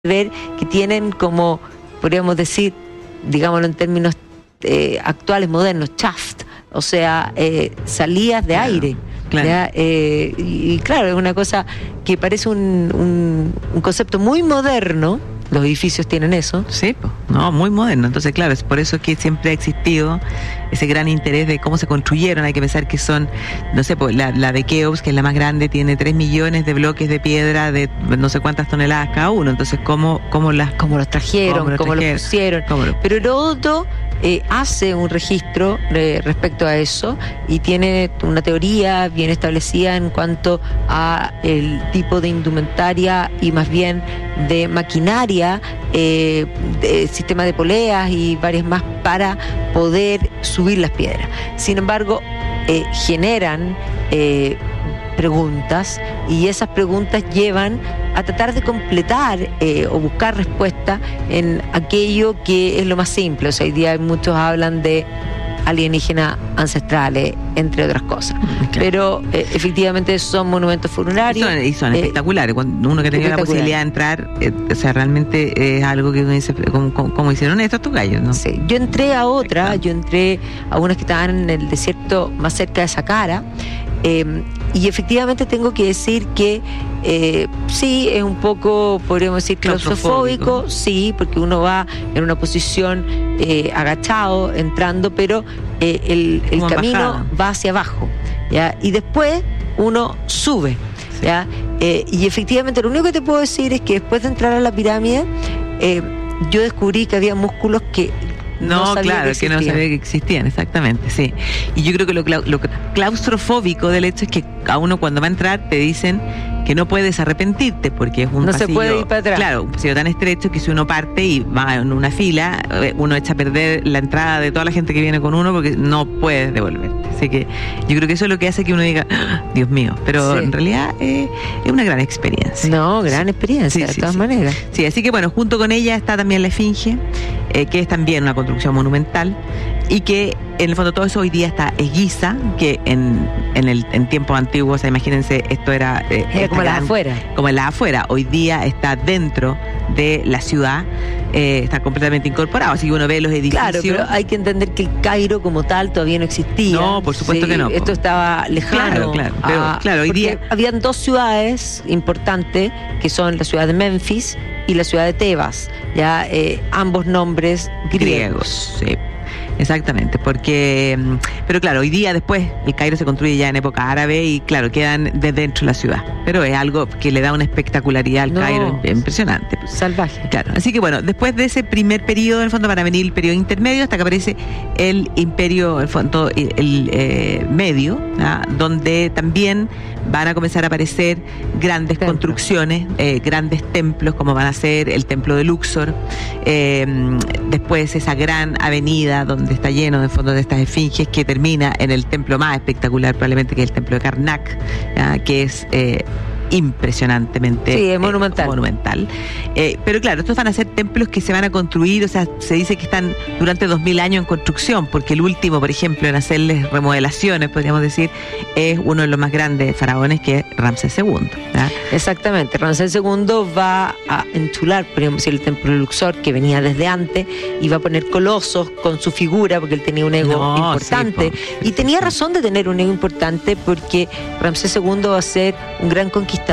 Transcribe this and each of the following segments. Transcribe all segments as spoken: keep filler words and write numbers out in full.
ver que tienen como, podríamos decir, digámoslo en términos eh, actuales, modernos, shaft, o sea, eh, salidas de claro, aire. Claro. ¿Ya? Eh, y, y claro, es una cosa que parece un, un, un concepto muy moderno. Los edificios tienen eso. Sí, no, muy moderno. Entonces, claro, es por eso que siempre ha existido ese gran interés de cómo se construyeron. Hay que pensar que son, no sé, la, la de Keops, que es la más grande, tiene tres millones de bloques de piedra de no sé cuántas toneladas cada uno. Entonces, ¿cómo, cómo las cómo los trajeron, cómo los, cómo trajeron, los pusieron? Cómo lo... Pero Heródoto eh, hace un registro eh, respecto a eso y tiene una teoría bien establecida en cuanto a el tipo de indumentaria y más bien de maquinaria, eh, de sistema de poleas y varias más para poder subir las piedras. Sin embargo, eh, generan eh, preguntas y esas preguntas llevan a tratar de completar eh, o buscar respuesta en aquello que es lo más simple. O sea, hoy día muchos hablan de alienígenas ancestrales, entre otras cosas. Claro. Pero eh, efectivamente son monumentos funerarios. Y son, y son eh, espectaculares. Cuando uno que tenía la posibilidad de entrar, eh, o sea, realmente es algo que uno dice, ¿cómo, cómo, cómo hicieron estos gallos? ¿No? Sí. Yo entré a otra, Exacto. yo entré a unas que estaban en el desierto más cerca de Saqqara, eh, y efectivamente tengo que decir que eh, sí, es un poco, podríamos decir, claustrofóbico, claustrofóbico, sí, porque uno va en una posición eh, agachado, entrando, pero eh, el, el camino bajada. va hacia abajo, ¿ya? Y después uno sube, sí. ¿ya? Eh, y efectivamente lo único que te puedo decir es que después de entrar a la pirámide, eh, yo descubrí que había músculos que No, no claro, que, que no sabía que existían, exactamente, sí. Y yo creo que lo, lo claustrofóbico del hecho es que a uno cuando va a entrar te dicen que no puedes arrepentirte porque es un no pasillo, se puede ir para atrás. Claro, un pasillo tan estrecho que si uno parte y va en una fila, uno echa a perder la entrada de toda la gente que viene con uno porque no puedes devolverte. Así que yo creo que eso es lo que hace que uno diga, ¡ah, Dios mío! Pero sí. en realidad eh, es una gran experiencia. No, gran experiencia, sí, de sí, todas sí. maneras. Sí, así que bueno, junto con ella está también la Esfinge, eh, que es también una construcción monumental y que en el fondo todo eso hoy día está en Giza, que en, en el en tiempos antiguos, o sea, imagínense, esto era... Eh, era como la afuera. Como en la afuera. Hoy día está dentro de la ciudad, eh, está completamente incorporado, así que uno ve los edificios. Claro, pero hay que entender que el Cairo como tal todavía no existía. No, por supuesto sí, que no. Esto estaba lejano. Claro, claro. Pero, a, claro, hoy día... habían dos ciudades importantes, que son la ciudad de Memphis y la ciudad de Tebas, ya eh, ambos nombres griegos. Griegos, sí. Exactamente, porque, pero claro, hoy día después el Cairo se construye ya en época árabe y claro, quedan de dentro de la ciudad, pero es algo que le da una espectacularidad al no, Cairo impresionante. Salvaje. Claro, así que bueno, después de ese primer periodo, en el fondo van a venir el periodo intermedio hasta que aparece el imperio, en el fondo, el, el eh, medio, ¿ah? Donde también van a comenzar a aparecer grandes Templo. construcciones, eh, grandes templos, como van a ser el templo de Luxor, eh, después esa gran avenida donde está lleno de fondos de estas esfinges que termina en el templo más espectacular probablemente, que es el templo de Karnak, ¿ya? Que es eh, impresionantemente sí, es monumental, eh, monumental. Eh, pero claro, estos van a ser templos que se van a construir, o sea, se dice que están durante dos mil años en construcción, porque el último, por ejemplo, en hacerles remodelaciones, podríamos decir, es uno de los más grandes faraones, que es Ramsés segundo, ¿verdad? Exactamente, Ramsés segundo va a enchular, podríamos decir, el templo de Luxor, que venía desde antes, y va a poner colosos con su figura, porque él tenía un ego no, importante, sí, y tenía razón de tener un ego importante, porque Ramsés segundo va a ser un gran conquistador.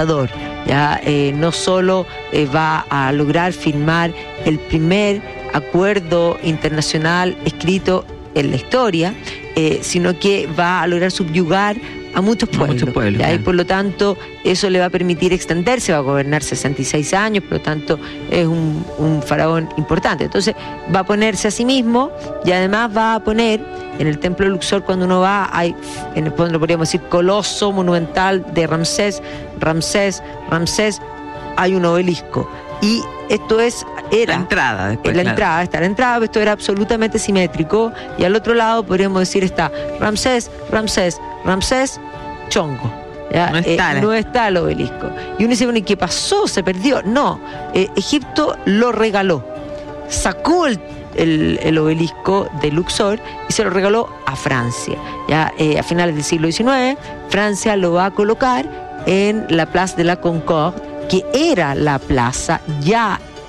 Ya eh, no solo eh, va a lograr firmar el primer acuerdo internacional escrito en la historia, eh, sino que va a lograr subyugar a muchos pueblos, muchos pueblos ¿ya? Y por lo tanto eso le va a permitir extenderse, va a gobernar sesenta y seis años, por lo tanto es un, un faraón importante. Entonces va a ponerse a sí mismo y además va a poner en el templo de Luxor, cuando uno va, hay, en el, lo podríamos decir, coloso monumental de Ramsés, Ramsés, Ramsés, hay un obelisco. Y esto es, era... La entrada. Después, la claro. entrada, está la entrada, esto era absolutamente simétrico. Y al otro lado, podríamos decir, está Ramsés, Ramsés, Ramsés, Chongo. ¿Ya? No está, eh, no está el obelisco. Y uno dice, bueno, ¿y qué pasó? ¿Se perdió? No, eh, Egipto lo regaló. Sacó el El, el obelisco de Luxor y se lo regaló a Francia. Ya eh, a finales del siglo diecinueve, Francia lo va a colocar en la Place de la Concorde, que era la plaza ya